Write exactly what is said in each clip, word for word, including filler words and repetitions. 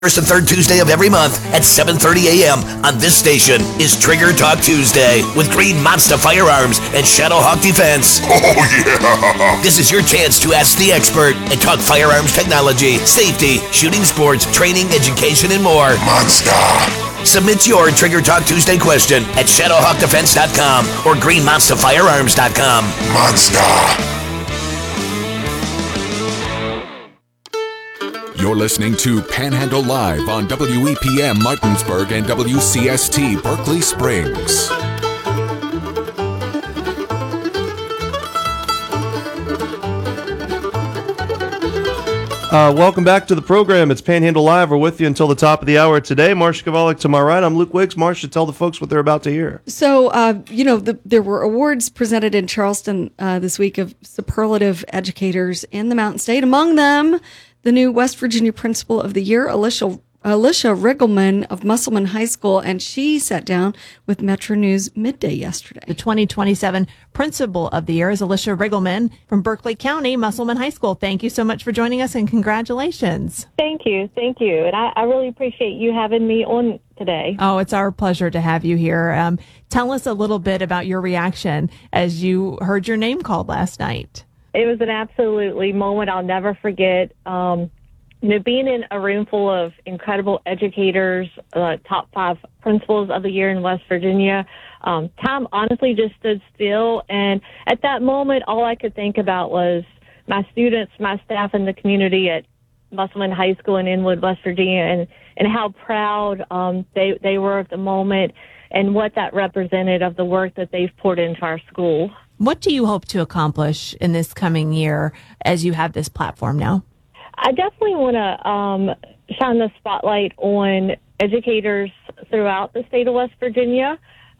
First and third Tuesday of every month at seven thirty a.m. on this station is Trigger Talk Tuesday with Green Monster Firearms and Shadowhawk Defense. Oh, yeah! This is your chance to ask the expert and talk firearms technology, safety, shooting sports, training, education, and more. Monster! Submit your Trigger Talk Tuesday question at shadowhawk defense dot com or green monster firearms dot com. Monster! You're listening to Panhandle Live on W E P M Martinsburg and W C S T Berkeley Springs. Uh, welcome back to the program. It's Panhandle Live. We're with you until the top of the hour today. Marcia Kavalik to my right. I'm Luke Wiggs. Marcia, tell the folks what they're about to hear. So, uh, you know, the, there were awards presented in Charleston uh, this week of superlative educators in the Mountain State. Among them, the new West Virginia Principal of the Year, Alicia, Alicia Riggleman of Musselman High School, and she sat down with Metro News Midday yesterday. The twenty twenty-seven Principal of the Year is Alicia Riggleman from Berkeley County, Musselman High School. Thank you so much for joining us, and congratulations. Thank you. Thank you. And I, I really appreciate you having me on today. Oh, it's our pleasure to have you here. Um, tell us a little bit about your reaction as you heard your name called last night. It was an absolutely moment I'll never forget. Um, you know, being in a room full of incredible educators, uh, top five principals of the year in West Virginia, um, time honestly just stood still. And at that moment, all I could think about was my students, my staff, and the community at Musselman High School in Inwood, West Virginia, and, and how proud um, they, they were of the moment and what that represented of the work that they've poured into our school. What do you hope to accomplish in this coming year as you have this platform now? I definitely want to um, shine the spotlight on educators throughout the state of West Virginia.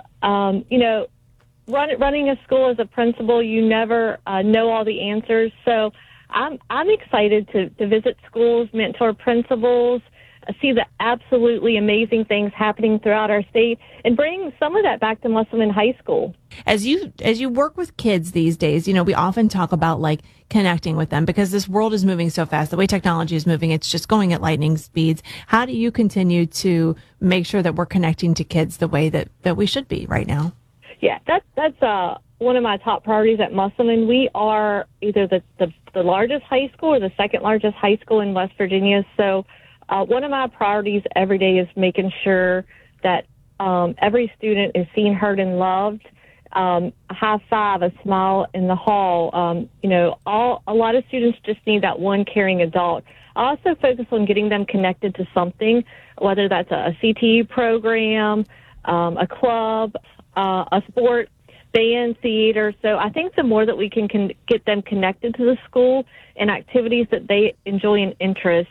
Um, you know, run, running a school as a principal, you never uh, know all the answers. So I'm I'm excited to, to visit schools, mentor principals, see the absolutely amazing things happening throughout our state, and bring some of that back to Musselman High School. As you as you work with kids these days, you know, we often talk about like connecting with them because this world is moving so fast. The way technology is moving, it's just going at lightning speeds. How do you continue to make sure that we're connecting to kids the way that, that we should be right now? Yeah, that, that's uh, one of my top priorities at Musselman. We are either the, the, the largest high school or the second largest high school in West Virginia. So Uh, one of my priorities every day is making sure that um, every student is seen, heard, and loved. Um, a high five, a smile in the hall. Um, you know, all a lot of students just need that one caring adult. I also focus on getting them connected to something, whether that's a, a C T E program, um, a club, uh, a sport, band, theater. So I think the more that we can con- get them connected to the school and activities that they enjoy and interest,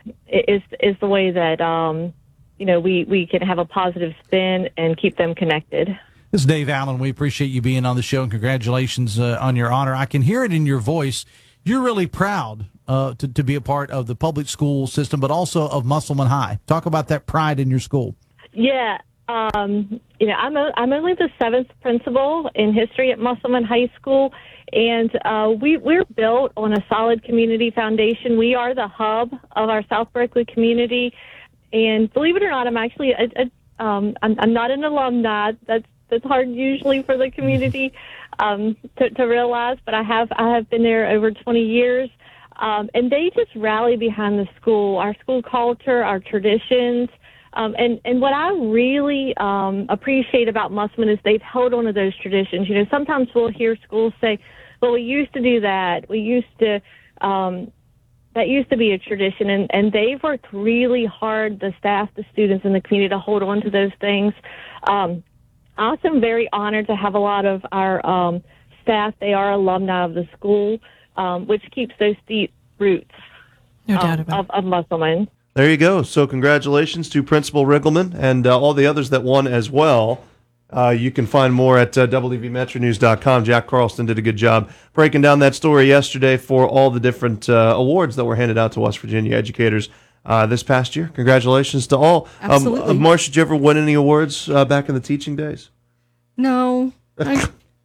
is is the way that um, you know we, we can have a positive spin and keep them connected. This is Dave Allen. We appreciate you being on the show, and congratulations uh, on your honor. I can hear it in your voice. You're really proud uh, to, to be a part of the public school system, but also of Musselman High. Talk about that pride in your school. Yeah, um, you know, I'm a, I'm only the seventh principal in history at Musselman High School. And uh, we, we're built on a solid community foundation. We are the hub of our South Berkeley community. And believe it or not, I'm actually a, a, um, I'm, I'm not an alumni. That's that's hard usually for the community um, to, to realize. But I have I have been there over twenty years. Um, and they just rally behind the school, our school culture, our traditions. Um, and, and what I really um, appreciate about Musselman is they've held on to those traditions. You know, sometimes we'll hear schools say, well, we used to do that. We used to, um, that used to be a tradition. And, and they've worked really hard, the staff, the students, and the community to hold on to those things. Um, I also am very honored to have a lot of our um, staff. They are alumni of the school, um, which keeps those deep roots no doubt um, about of, of Musselman. There you go. So congratulations to Principal Riggleman and uh, all the others that won as well. Uh, you can find more at uh, W V Metro News dot com. Jack Carlston did a good job breaking down that story yesterday for all the different uh, awards that were handed out to West Virginia educators uh, this past year. Congratulations to all. Absolutely. Um, uh, Marcia, did you ever win any awards uh, back in the teaching days? No. I,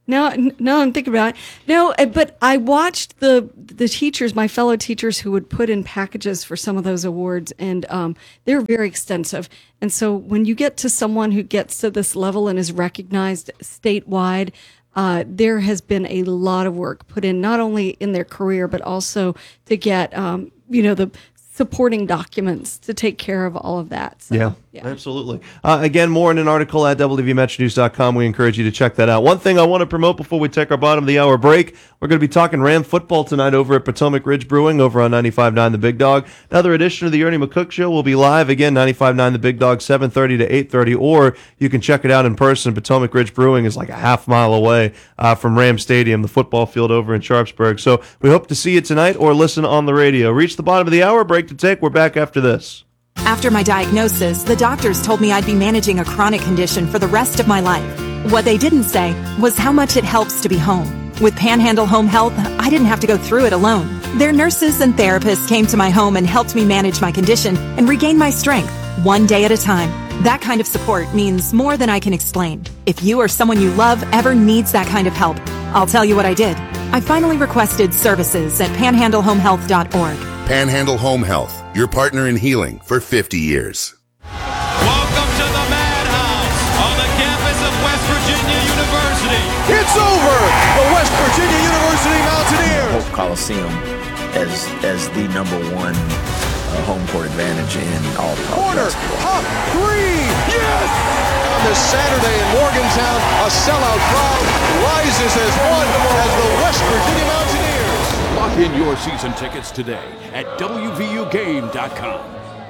Now, no, I'm thinking about it. No, uh, but I watched the the teachers, my fellow teachers, who would put in packages for some of those awards, and um, they're very extensive. And so when you get to someone who gets to this level and is recognized statewide, uh, there has been a lot of work put in, not only in their career, but also to get, um, you know, the supporting documents to take care of all of that. So, yeah, yeah, absolutely. Uh, again, more in an article at W V Metro News dot com. We encourage you to check that out. One thing I want to promote before we take our bottom of the hour break, we're going to be talking Ram football tonight over at Potomac Ridge Brewing over on ninety-five point nine The Big Dog. Another edition of the Ernie McCook Show will be live again, ninety-five point nine The Big Dog, seven thirty to eight thirty, or you can check it out in person. Potomac Ridge Brewing is like a half mile away uh, from Ram Stadium, the football field over in Sharpsburg. So we hope to see you tonight or listen on the radio. Reach the bottom of the hour, break to take. We're back after this. After my diagnosis, the doctors told me I'd be managing a chronic condition for the rest of my life. What they didn't say was how much it helps to be home. With Panhandle Home Health, I didn't have to go through it alone. Their nurses and therapists came to my home and helped me manage my condition and regain my strength, one day at a time. That kind of support means more than I can explain. If you or someone you love ever needs that kind of help, I'll tell you what I did. I finally requested services at panhandle home health dot org. Panhandle Home Health, your partner in healing for fifty years. Welcome to the Madhouse on the campus of West Virginia University. It's over! The West Virginia University Mountaineers! Hope Coliseum as as the number one uh, home court advantage in all of college basketball. Corner, up, three, yes! On this Saturday in Morgantown, a sellout crowd rises as one as the West Virginia Mountaineers. Lock in your season tickets today at W V U game dot com.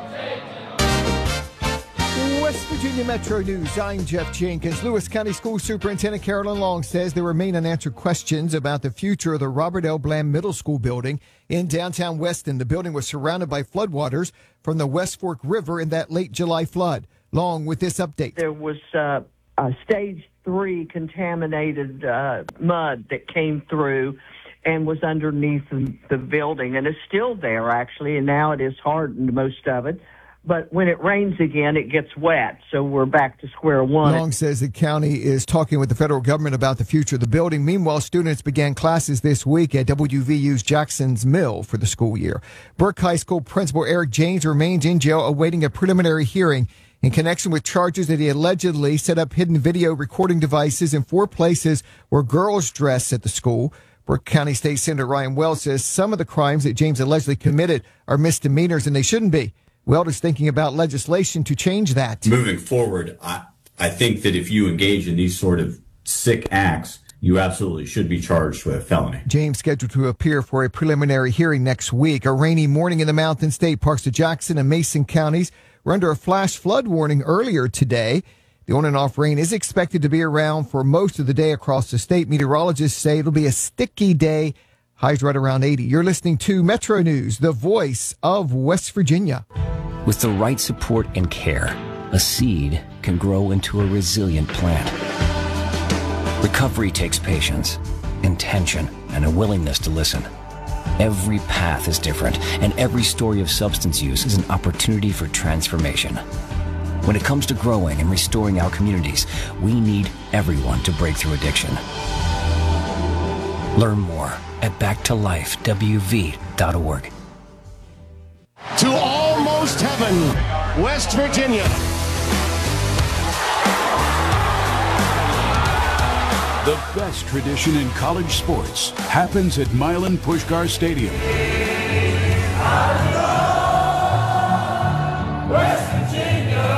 West Virginia Metro News, I'm Jeff Jenkins. Lewis County School Superintendent Carolyn Long says there remain unanswered questions about the future of the Robert L. Bland Middle School building in downtown Weston. The building was surrounded by floodwaters from the West Fork River in that late July flood. Long with this update. There was uh, a stage three contaminated uh, mud that came through and was underneath the, the building, and it's still there, actually, and now it is hardened, most of it. But when it rains again, it gets wet, so we're back to square one. Long says the county is talking with the federal government about the future of the building. Meanwhile, students began classes this week at W V U's Jackson's Mill for the school year. Burke High School Principal Eric James remains in jail awaiting a preliminary hearing in connection with charges that he allegedly set up hidden video recording devices in four places where girls dress at the school. Burke County State Senator Ryan Weld says some of the crimes that James allegedly committed are misdemeanors and they shouldn't be. Weld is thinking about legislation to change that. Moving forward, I, I think that if you engage in these sort of sick acts, you absolutely should be charged with a felony. James scheduled to appear for a preliminary hearing next week. A rainy morning in the Mountain State parts of Jackson and Mason counties were under a flash flood warning earlier today. The on and off rain is expected to be around for most of the day across the state. Meteorologists say it'll be a sticky day. Highs right around eighty. You're listening to Metro News, the voice of West Virginia. With the right support and care, a seed can grow into a resilient plant. Recovery takes patience, intention, and a willingness to listen. Every path is different, and every story of substance use is an opportunity for transformation. When it comes to growing and restoring our communities, we need everyone to break through addiction. Learn more at back to life w v dot org. To almost heaven, West Virginia. The best tradition in college sports happens at Milan Puskar Stadium. West Virginia,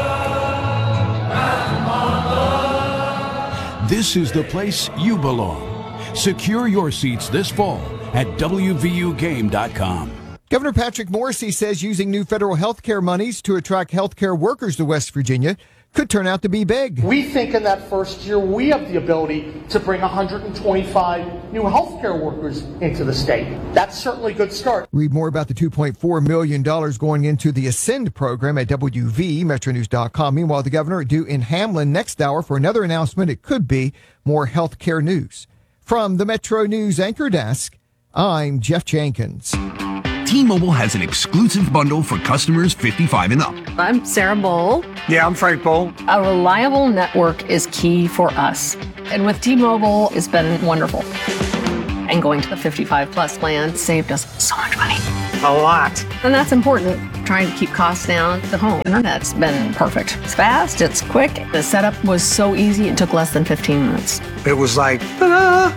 This is the place you belong. Secure your seats this fall at w v u game dot com. Governor Patrick Morrisey says using new federal health care monies to attract health care workers to West Virginia could turn out to be big. We think in that first year we have the ability to bring one hundred twenty-five new healthcare workers into the state. That's certainly a good start. Read more about the two point four million dollars going into the Ascend program at W V Metro News dot com. Meanwhile, the governor due in Hamlin next hour for another announcement. It could be more healthcare news. From the Metro News Anchor Desk, I'm Jeff Jenkins. T-Mobile has an exclusive bundle for customers fifty-five and up. I'm Sarah Bowl. Yeah, I'm Frank Bowl. A reliable network is key for us. And with T-Mobile, it's been wonderful. And going to the fifty-five plus plan saved us so much money. A lot. And that's important. Trying to keep costs down. The home internet's been perfect. It's fast, it's quick. The setup was so easy, it took less than fifteen minutes. It was like, ta-da!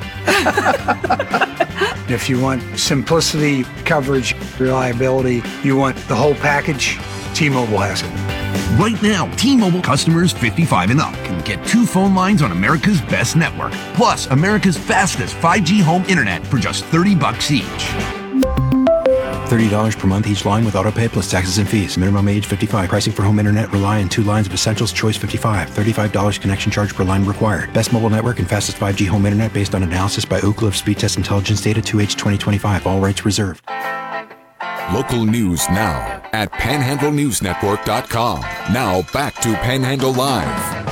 If you want simplicity, coverage, reliability, you want the whole package, T-Mobile has it. Right now, T-Mobile customers fifty-five and up can get two phone lines on America's best network, plus America's fastest five G home internet for just thirty bucks each. thirty dollars per month each line with autopay plus taxes and fees. Minimum age fifty-five. Pricing for home internet rely on two lines of Essentials Choice fifty-five. thirty-five dollars connection charge per line required. Best mobile network and fastest five G home internet based on analysis by Ookla of Speed Test Intelligence Data two H twenty twenty-five. All rights reserved. Local news now at panhandle news network dot com. Now back to Panhandle Live.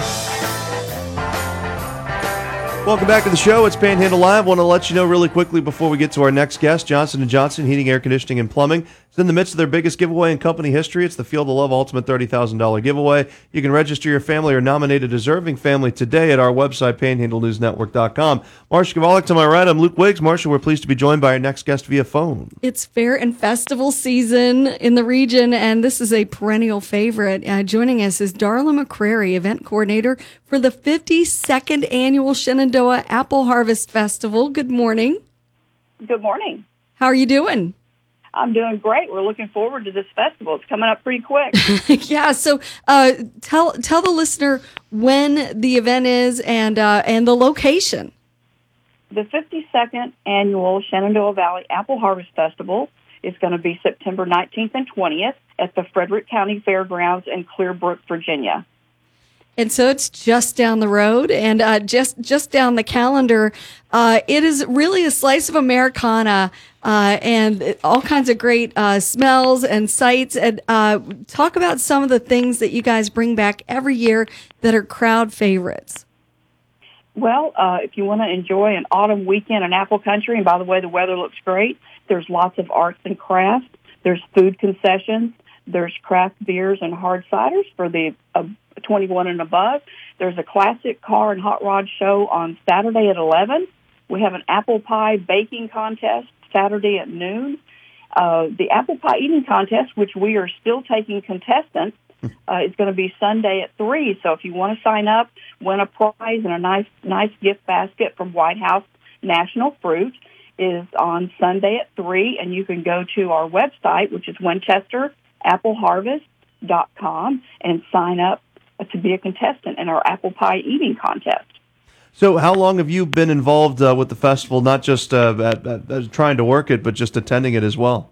Welcome back to the show. It's Panhandle Live. Want to let you know really quickly before we get to our next guest, Johnson and Johnson Heating, Air Conditioning, and Plumbing is in the midst of their biggest giveaway in company history. It's the Field of Love Ultimate thirty thousand dollars giveaway. You can register your family or nominate a deserving family today at our website, panhandle news network dot com. Marcia Gavalik to my right. I'm Luke Wiggs. Marcia, we're pleased to be joined by our next guest via phone. It's fair and festival season in the region, and this is a perennial favorite. Uh, joining us is Darla McCrary, event coordinator for the fifty-second annual Shenandoah Apple Harvest Festival. Good morning. Good morning. How are you doing? I'm doing great. We're looking forward to this festival. It's coming up pretty quick. Yeah. So uh, tell tell the listener when the event is and uh, and the location. The fifty-second annual Shenandoah Valley Apple Harvest Festival is going to be September nineteenth and twentieth at the Frederick County Fairgrounds in Clearbrook, Virginia. And so it's just down the road and uh, just just down the calendar. Uh, it is really a slice of Americana uh, and all kinds of great uh, smells and sights. And uh, talk about some of the things that you guys bring back every year that are crowd favorites. Well, uh, if you want to enjoy an autumn weekend in Apple Country, and by the way, the weather looks great, there's lots of arts and crafts. There's food concessions. There's craft beers and hard ciders for the uh, twenty-one and above. There's a classic car and hot rod show on Saturday at eleven. We have an apple pie baking contest Saturday at noon. Uh, the apple pie eating contest, which we are still taking contestants, uh, is going to be Sunday at three. So if you want to sign up, win a prize and a nice, nice gift basket from White House National Fruit, is on Sunday at three. And you can go to our website, which is Winchester apple harvest dot com, and sign up to be a contestant in our apple pie eating contest. So how long have you been involved uh, with the festival, not just uh, at, at, at trying to work it, but just attending it as well?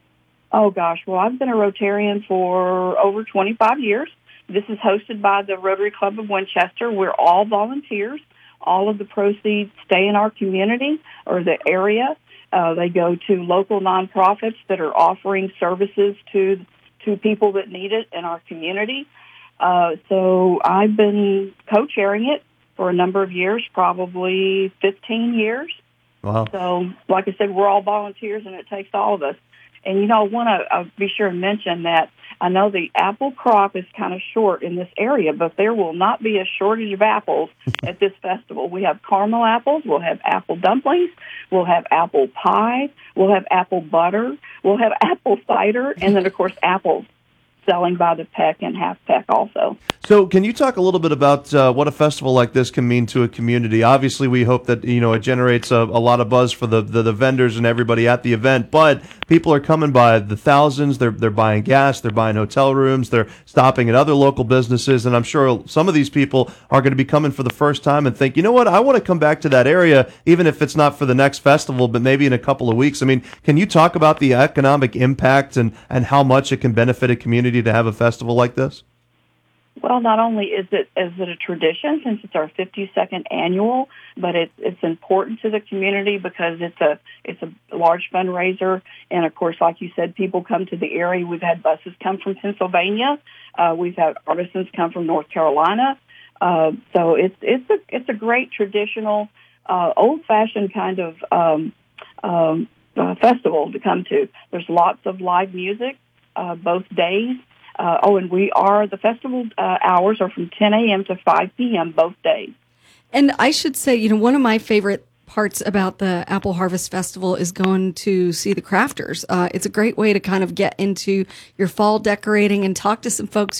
Oh, gosh. Well, I've been a Rotarian for over twenty-five years. This is hosted by the Rotary Club of Winchester. We're all volunteers. All of the proceeds stay in our community or the area. Uh, they go to local nonprofits that are offering services to to people that need it in our community. Uh, so I've been co-chairing it for a number of years, probably fifteen years. Wow. So, like I said, we're all volunteers, and it takes all of us. And, you know, I want to uh, be sure and mention that I know the apple crop is kind of short in this area, but there will not be a shortage of apples at this festival. We have caramel apples. We'll have apple dumplings. We'll have apple pie. We'll have apple butter. We'll have apple cider. And then, of course, apples selling by the peck and half peck also. So can you talk a little bit about uh, what a festival like this can mean to a community? Obviously, we hope that, you know, it generates a, a lot of buzz for the, the, the vendors and everybody at the event, but people are coming by the thousands. They're, they're buying gas. They're buying hotel rooms. They're stopping at other local businesses. And I'm sure some of these people are going to be coming for the first time and think, you know what, I want to come back to that area, even if it's not for the next festival, but maybe in a couple of weeks. I mean, can you talk about the economic impact and, and how much it can benefit a community to have a festival like this? Well, not only is it is it a tradition since it's our fifty-second annual, but it's it's important to the community because it's a it's a large fundraiser, and of course, like you said, people come to the area. We've had buses come from Pennsylvania, uh, we've had artisans come from North Carolina, uh, so it's it's a it's a great traditional, uh, old-fashioned kind of um, um, uh, festival to come to. There's lots of live music uh, both days. Uh, oh, and we are, the festival uh, hours are from ten a.m. to five p.m. both days. And I should say, you know, one of my favorite parts about the Apple Harvest Festival is going to see the crafters. Uh, it's a great way to kind of get into your fall decorating and talk to some folks